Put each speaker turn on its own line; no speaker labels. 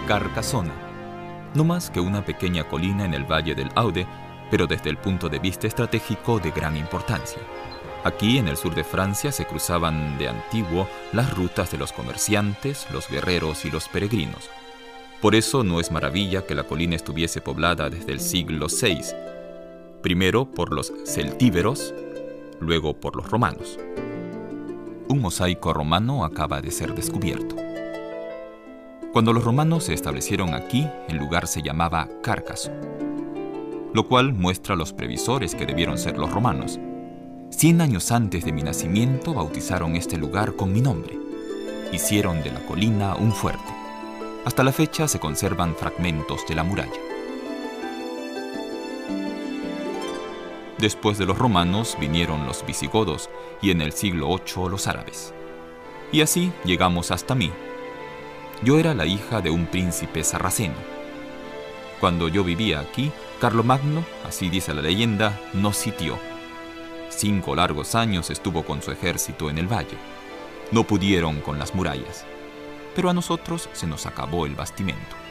Carcasona, no más que una pequeña colina en el valle del Aude, pero desde el punto de vista estratégico de gran importancia. Aquí, en el sur de Francia, se cruzaban de antiguo las rutas de los comerciantes, los guerreros y los peregrinos. Por eso no es maravilla que la colina estuviese poblada desde el siglo VI, primero por los celtíberos, luego por los romanos. Un mosaico romano acaba de ser descubierto. Cuando los romanos se establecieron aquí, el lugar se llamaba Cárcaso, lo cual muestra los previsores que debieron ser los romanos. 100 años antes de mi nacimiento bautizaron este lugar con mi nombre. Hicieron de la colina un fuerte. Hasta la fecha se conservan fragmentos de la muralla. Después de los romanos vinieron los visigodos y en el siglo VIII los árabes. Y así llegamos hasta mí. Yo era la hija de un príncipe sarraceno. Cuando yo vivía aquí, Carlomagno, así dice la leyenda, nos sitió. 5 largos años estuvo con su ejército en el valle. No pudieron con las murallas, pero a nosotros se nos acabó el bastimento.